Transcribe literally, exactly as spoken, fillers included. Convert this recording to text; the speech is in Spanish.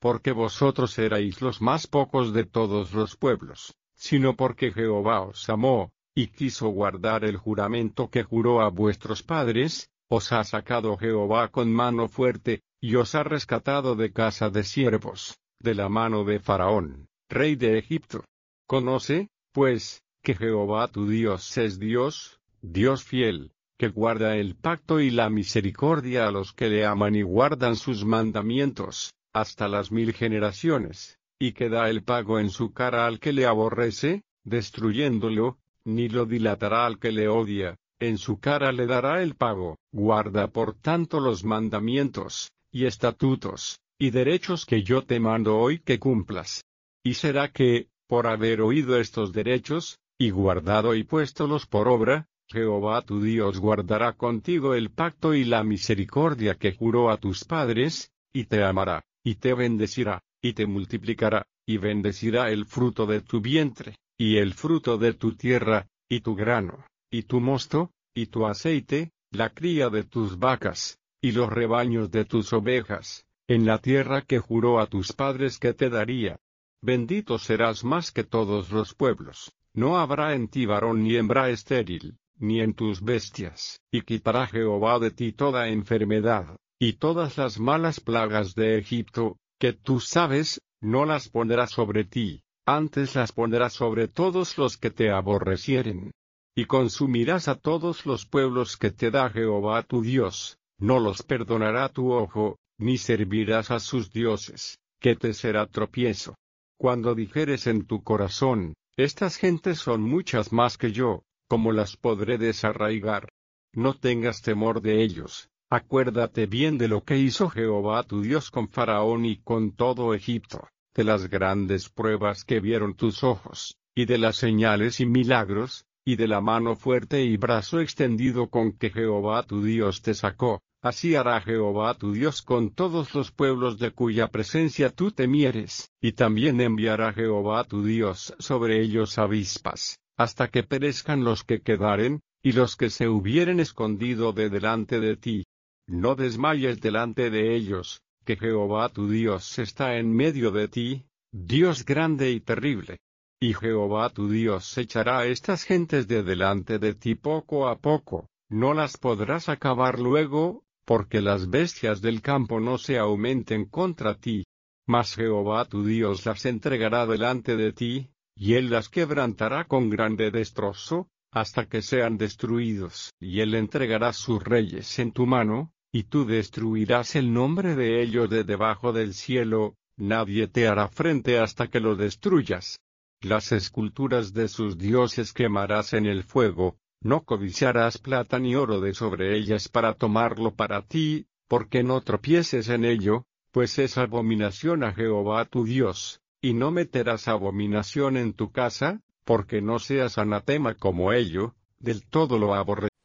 porque vosotros erais los más pocos de todos los pueblos, sino porque Jehová os amó, y quiso guardar el juramento que juró a vuestros padres. Os ha sacado Jehová con mano fuerte, y os ha rescatado de casa de siervos, de la mano de Faraón, rey de Egipto. Conoce, pues, que Jehová tu Dios es Dios, Dios fiel, que guarda el pacto y la misericordia a los que le aman y guardan sus mandamientos, hasta las mil generaciones, y que da el pago en su cara al que le aborrece, destruyéndolo, ni lo dilatará al que le odia. En su cara le dará el pago. Guarda por tanto los mandamientos, y estatutos, y derechos que yo te mando hoy que cumplas. Y será que, por haber oído estos derechos, y guardado y puéstolos por obra, Jehová tu Dios guardará contigo el pacto y la misericordia que juró a tus padres, y te amará, y te bendecirá, y te multiplicará, y bendecirá el fruto de tu vientre, y el fruto de tu tierra, y tu grano, y tu mosto, y tu aceite, la cría de tus vacas, y los rebaños de tus ovejas, en la tierra que juró a tus padres que te daría. Bendito serás más que todos los pueblos, no habrá en ti varón ni hembra estéril, ni en tus bestias, y quitará Jehová de ti toda enfermedad, y todas las malas plagas de Egipto, que tú sabes, no las pondrá sobre ti, antes las pondrá sobre todos los que te aborrecieren. Y consumirás a todos los pueblos que te da Jehová tu Dios, no los perdonará tu ojo, ni servirás a sus dioses, que te será tropiezo. Cuando dijeres en tu corazón, estas gentes son muchas más que yo, ¿cómo las podré desarraigar? No tengas temor de ellos, acuérdate bien de lo que hizo Jehová tu Dios con Faraón y con todo Egipto, de las grandes pruebas que vieron tus ojos, y de las señales y milagros, y de la mano fuerte y brazo extendido con que Jehová tu Dios te sacó. Así hará Jehová tu Dios con todos los pueblos de cuya presencia tú temieres, y también enviará Jehová tu Dios sobre ellos avispas, hasta que perezcan los que quedaren, y los que se hubieren escondido de delante de ti. No desmayes delante de ellos, que Jehová tu Dios está en medio de ti, Dios grande y terrible. Y Jehová tu Dios echará a estas gentes de delante de ti poco a poco, no las podrás acabar luego, porque las bestias del campo no se aumenten contra ti. Mas Jehová tu Dios las entregará delante de ti, y él las quebrantará con grande destrozo, hasta que sean destruidos. Y él entregará sus reyes en tu mano, y tú destruirás el nombre de ellos de debajo del cielo, nadie te hará frente hasta que lo destruyas. Las esculturas de sus dioses quemarás en el fuego, no codiciarás plata ni oro de sobre ellas para tomarlo para ti, porque no tropieces en ello, pues es abominación a Jehová tu Dios, y no meterás abominación en tu casa, porque no seas anatema como ello, del todo lo aborrecerás.